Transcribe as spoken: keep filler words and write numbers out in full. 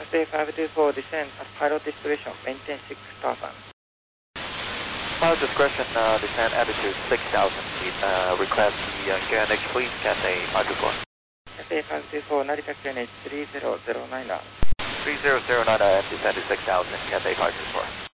Cathay five two four, descend at pilot discretion, maintain six thousand. Pilot discretion, uh, descend altitude six thousand feet. Uh, request the uh, Q N H please, Cathay five two four. Cathay five two four, Narita Q N H three zero zero nine. three zero zero nine, and descend to six thousand, Cathay five two four.